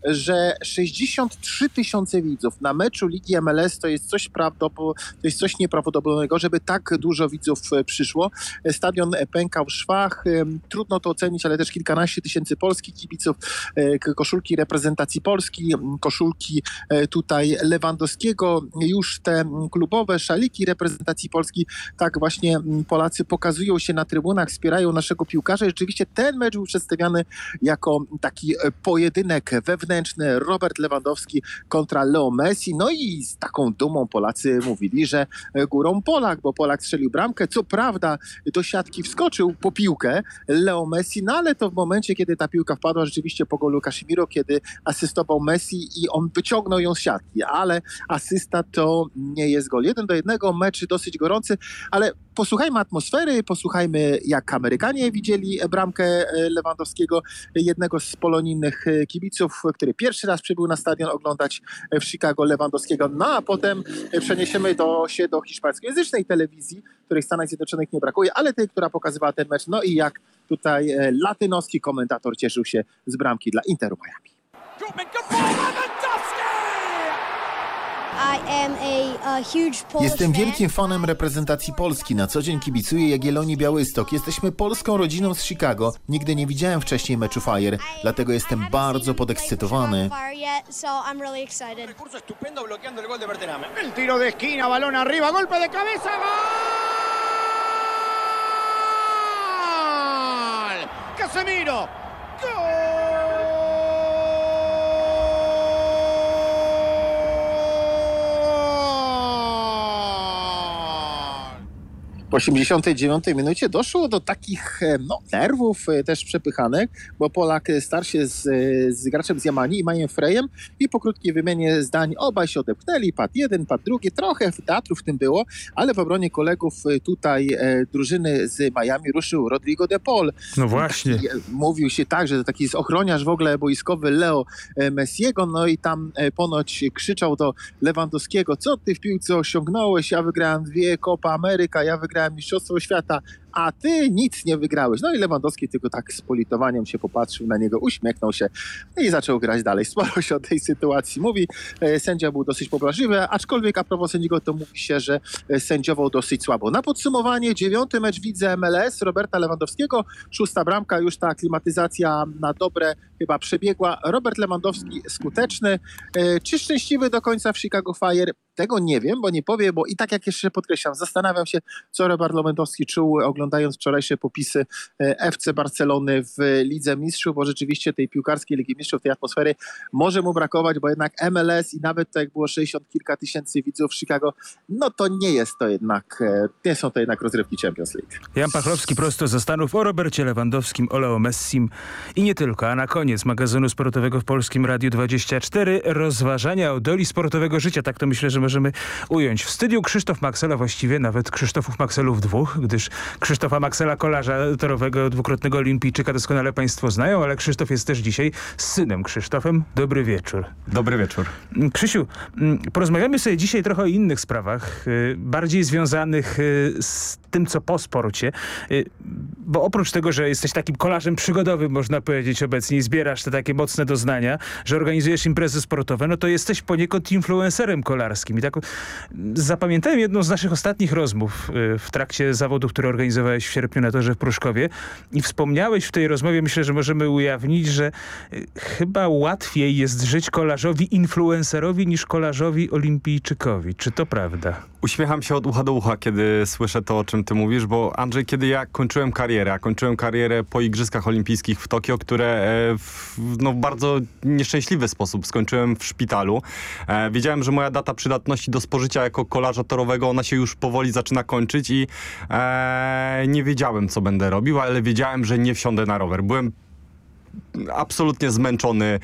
że 63 tysiące widzów na meczu Ligi MLS to jest coś nieprawdopodobnego, żeby tak dużo widzów przyszło. Stadion pękał w szwach, trudno to ocenić, ale też kilkanaście tysięcy polskich kibiców, koszulki reprezentacji Polski, koszulki tutaj Lewandowskiego, już te klubowe szaliki reprezentacji Polski, tak właśnie Polacy pokazują się na trybunach, wspierają naszego piłkarza. Rzeczywiście ten mecz był przedstawiany jako taki pojedynek wewnętrzny, Robert Lewandowski kontra Leo Messi. No i z taką dumą Polacy mówili, że górą Polak, bo Polak strzelił bramkę. Co prawda do siatki wskoczył po piłkę Leo Messi, no ale to w momencie, kiedy ta piłka wpadła rzeczywiście po golu Casemiro, kiedy asystował Messi i on wyciągnął ją z siatki, ale asysta to nie jest gol. 1-1, mecz dosyć gorący, ale posłuchajmy atmosfery, posłuchajmy jak Amerykanie widzieli bramkę Lewandowskiego, jednego z polonijnych kibiców, który pierwszy raz przybył na stadion oglądać w Chicago Lewandowskiego. No a potem przeniesiemy się do hiszpańskojęzycznej telewizji, której w Stanach Zjednoczonych nie brakuje, ale tej, która pokazywała ten mecz. No i jak tutaj latynoski komentator cieszył się z bramki dla Interu Miami. Jestem wielkim fanem reprezentacji Polski. Na co dzień kibicuję Jagiellonii Białystok. Jesteśmy polską rodziną z Chicago. Nigdy nie widziałem wcześniej meczu Fire, dlatego jestem bardzo podekscytowany. El tiro de esquina, balón arriba, golpe de cabeza, gol! Casemiro, gol! W 89 minucie doszło do takich nerwów też przepychanek, bo Polak starł się z graczem z Jamani, Imajem Frejem i po krótkiej wymianie zdań obaj się odepchnęli, padł jeden, padł drugi, trochę teatru w tym było, ale w obronie kolegów tutaj drużyny z Miami ruszył Rodrigo de Paul. No właśnie. Mówił się tak, że to taki jest ochroniarz w ogóle boiskowy Leo Messiego, no i tam ponoć krzyczał do Lewandowskiego: co ty w piłce osiągnąłeś? Ja wygrałem 2 Copa America, ja wygrałem Mistrzostwo Świata, a ty nic nie wygrałeś. No i Lewandowski tylko tak z politowaniem się popatrzył na niego, uśmiechnął się i zaczął grać dalej. Sporo się o tej sytuacji mówi. Sędzia był dosyć pobłażliwy, aczkolwiek a propos sędziego to mówi się, że sędziował dosyć słabo. Na podsumowanie 9. mecz w lidze MLS Roberta Lewandowskiego, 6. bramka, już ta aklimatyzacja na dobre chyba przebiegła. Robert Lewandowski skuteczny. Czy szczęśliwy do końca w Chicago Fire? Tego nie wiem, bo nie powiem, bo i tak jak jeszcze podkreślam, zastanawiam się, co Robert Lewandowski czuł oglądając wczorajsze popisy FC Barcelony w Lidze Mistrzów, bo rzeczywiście tej piłkarskiej Ligi Mistrzów, tej atmosfery może mu brakować, bo jednak MLS i nawet to jak było 60 kilka tysięcy widzów w Chicago, no to nie są to jednak rozrywki Champions League. Jan Pachlowski prosto ze Stanów o Robercie Lewandowskim, o Leo Messim i nie tylko. A na koniec magazynu sportowego w Polskim Radiu 24 rozważania o doli sportowego życia. Tak to myślę, że możemy ująć. W studiu Krzysztof Maksela, właściwie nawet Krzysztofów Makselów 2, gdyż Krzysztofa Maksela, kolarza torowego, dwukrotnego olimpijczyka, doskonale państwo znają, ale Krzysztof jest też dzisiaj z synem Krzysztofem. Dobry wieczór. Dobry wieczór. Krzysiu, porozmawiamy sobie dzisiaj trochę o innych sprawach, bardziej związanych z tym, co po sporcie, bo oprócz tego, że jesteś takim kolarzem przygodowym, można powiedzieć obecnie, i zbierasz te takie mocne doznania, że organizujesz imprezy sportowe, no to jesteś poniekąd influencerem kolarskim. I tak zapamiętałem jedną z naszych ostatnich rozmów w trakcie zawodów, które organizowałeś w sierpniu na torze w Pruszkowie i wspomniałeś w tej rozmowie, myślę, że możemy ujawnić, że chyba łatwiej jest żyć kolarzowi influencerowi niż kolarzowi olimpijczykowi. Czy to prawda? Uśmiecham się od ucha do ucha, kiedy słyszę to, o czym ty mówisz, bo Andrzej, kiedy ja kończyłem karierę po Igrzyskach Olimpijskich w Tokio, które w bardzo nieszczęśliwy sposób skończyłem w szpitalu. Wiedziałem, że moja data przydatności do spożycia jako kolarza torowego, ona się już powoli zaczyna kończyć i nie wiedziałem, co będę robił, ale wiedziałem, że nie wsiądę na rower. Byłem absolutnie zmęczony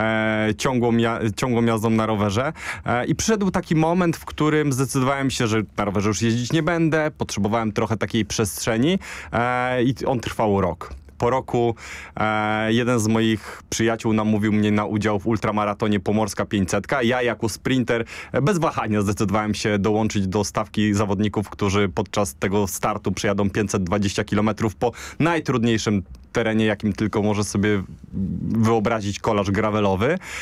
ciągłą jazdą na rowerze i przyszedł taki moment, w którym zdecydowałem się, że na rowerze już jeździć nie będę, potrzebowałem trochę takiej przestrzeni i on trwał rok. Po roku jeden z moich przyjaciół namówił mnie na udział w ultramaratonie Pomorska 500. Ja jako sprinter bez wahania zdecydowałem się dołączyć do stawki zawodników, którzy podczas tego startu przejadą 520 km po najtrudniejszym terenie, jakim tylko może sobie wyobrazić kolarz gravelowy.